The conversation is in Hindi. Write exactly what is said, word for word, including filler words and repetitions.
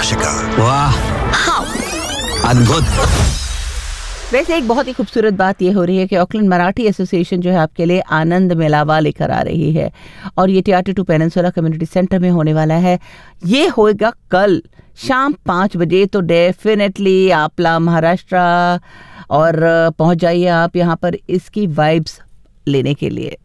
शिकार। वाह, अद्भुत। वैसे एक बहुत ही खूबसूरत बात ये हो रही है कि ऑकलैंड मराठी एसोसिएशन जो है आपके लिए आनंद मेलावा लेकर आ रही है और ये टियाटो टू पेनिनसुला कम्युनिटी सेंटर में होने वाला है। ये होएगा कल शाम पाँच बजे। तो डेफिनेटली आपला महाराष्ट्र और पहुंच जाइए आप यहाँ पर इसकी वाइब्स लेने के लिए।